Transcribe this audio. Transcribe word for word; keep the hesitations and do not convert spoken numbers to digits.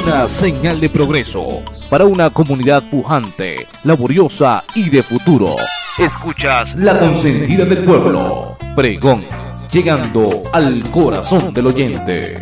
una señal de progreso para una comunidad pujante, laboriosa y de futuro. Escuchas La Consentida del Pueblo, pregón, llegando al corazón del oyente.